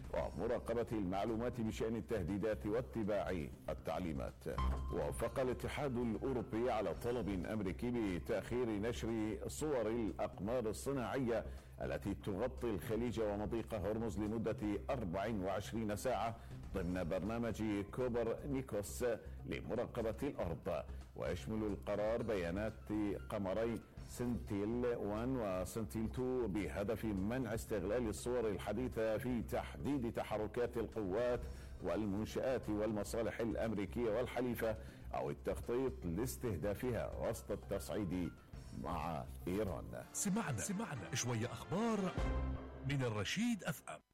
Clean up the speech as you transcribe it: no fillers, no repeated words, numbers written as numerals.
ومراقبة المعلومات بشأن التهديدات واتباع التعليمات. وافق الاتحاد الأوروبي على طلب أمريكي بتأخير نشر صور الأقمار الصناعية التي تغطي الخليج ومضيق هرمز لمدة 24 ساعة ضمن برنامج كوبرنيكوس لمراقبة الأرض. ويشمل القرار بيانات قمري سنتيل 1 وسنتيل 2 بهدف منع استغلال الصور الحديثة في تحديد تحركات القوات والمنشآت والمصالح الأمريكية والحليفة أو التخطيط لاستهدافها وسط التصعيد مع إيران. سمعنا شوية أخبار من الرشيد أف أم.